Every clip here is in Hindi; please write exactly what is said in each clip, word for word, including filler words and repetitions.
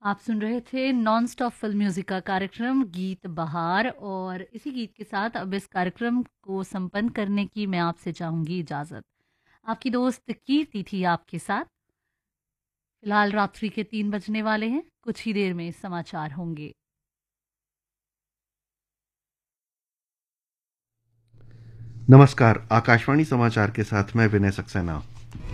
आप सुन रहे थे नॉन स्टॉप फिल्म म्यूजिक का कार्यक्रम गीत बहार। और इसी गीत के साथ अब इस कार्यक्रम को संपन्न करने की मैं आपसे चाहूंगी इजाजत। आपकी दोस्त कीर्ति थी आपके साथ। फिलहाल रात्रि के तीन बजने वाले हैं, कुछ ही देर में समाचार होंगे। नमस्कार, आकाशवाणी समाचार के साथ मैं विनय सक्सेना।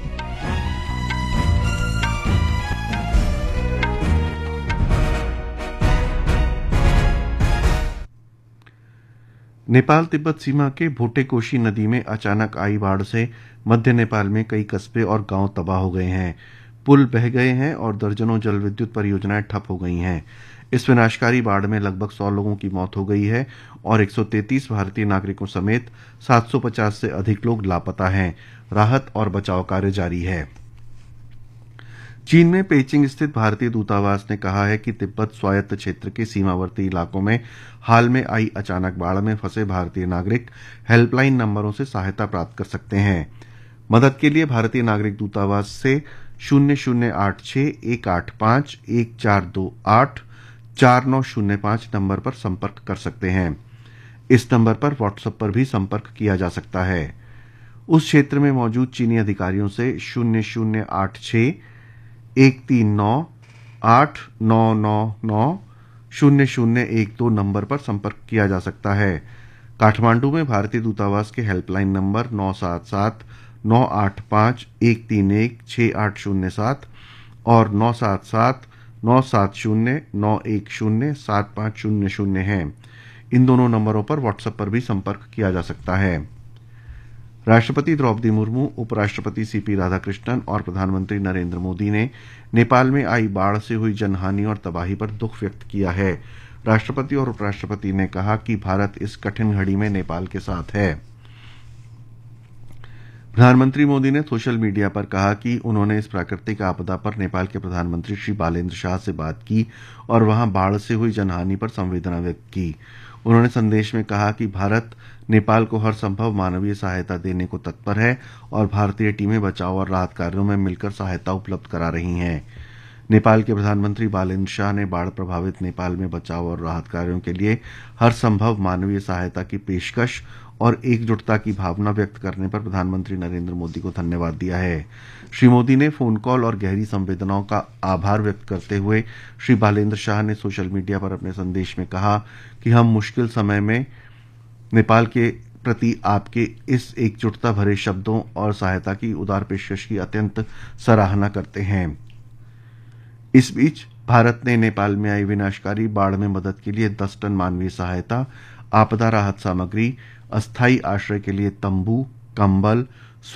नेपाल तिब्बत सीमा के भोटे-कोशी नदी में अचानक आई बाढ़ से मध्य नेपाल में कई कस्बे और गांव तबाह हो गए हैं। पुल बह गए हैं और दर्जनों जल विद्युत परियोजनाएं ठप हो गई हैं। इस विनाशकारी बाढ़ में लगभग सौ लोगों की मौत हो गई है और एक सौ तैंतीस भारतीय नागरिकों समेत सात सौ पचास से अधिक लोग लापता हैं। राहत और बचाव कार्य जारी है। चीन में पेइचिंग स्थित भारतीय दूतावास ने कहा है कि तिब्बत स्वायत्त क्षेत्र के सीमावर्ती इलाकों में हाल में आई अचानक बाढ़ में फंसे भारतीय नागरिक हेल्पलाइन नंबरों से सहायता प्राप्त कर सकते हैं। मदद के लिए भारतीय नागरिक दूतावास से शून्य शून्य आठ छह एक आठ पांच एक चार दो आठ चार नौ शून्य पांच नंबर पर संपर्क कर सकते हैं। इस नंबर पर व्हाट्सएप पर भी संपर्क किया जा सकता है। उस क्षेत्र में मौजूद चीनी अधिकारियों से शून्य शून्य आठ छह एक तीन नौ आठ नौ नौ नौ शून्य शून्य एक दो नंबर पर संपर्क किया जा सकता है। काठमांडू में भारतीय दूतावास के हेल्पलाइन नंबर नौ सात सात नौ आठ पांच एक तीन एक छह आठ शून्य सात और नौ सात सात नौ सात शून्य नौ एक शून्य सात पांच शून्य शून्य है। इन दोनों नंबरों पर व्हाट्सएप पर भी संपर्क किया जा सकता है। राष्ट्रपति द्रौपदी मुर्मू, उपराष्ट्रपति सीपी राधाकृष्णन और प्रधानमंत्री नरेंद्र मोदी ने नेपाल में आई बाढ़ से हुई जनहानि और तबाही पर दुख व्यक्त किया है। राष्ट्रपति और उपराष्ट्रपति ने कहा कि भारत इस कठिन घड़ी में नेपाल के साथ है। प्रधानमंत्री मोदी ने सोशल मीडिया पर कहा कि उन्होंने इस प्राकृतिक आपदा पर नेपाल के प्रधानमंत्री श्री बालेन्द्र शाह से बात की और वहां बाढ़ से हुई जनहानि पर संवेदना व्यक्त की। उन्होंने संदेश में कहा कि भारत नेपाल को हर संभव मानवीय सहायता देने को तत्पर है और भारतीय टीमें बचाव और राहत कार्यों में मिलकर सहायता उपलब्ध करा रही हैं। नेपाल के प्रधानमंत्री बालेन्द्र शाह ने बाढ़ प्रभावित नेपाल में बचाव और राहत कार्यों के लिए हर संभव मानवीय सहायता की पेशकश और एकजुटता की भावना व्यक्त करने पर प्रधानमंत्री नरेंद्र मोदी को धन्यवाद दिया है। श्री मोदी ने फोन कॉल और गहरी संवेदनाओं का आभार व्यक्त करते हुए श्री बालेन्द्र शाह ने सोशल मीडिया पर अपने संदेश में कहा कि हम मुश्किल समय में नेपाल के प्रति आपके इस एकजुटता भरे शब्दों और सहायता की उदार पेशकश की अत्यंत सराहना करते हैं। इस बीच भारत ने नेपाल में आई विनाशकारी बाढ़ में मदद के लिए दस टन मानवीय सहायता, आपदा राहत सामग्री, अस्थायी आश्रय के लिए तंबू, कंबल,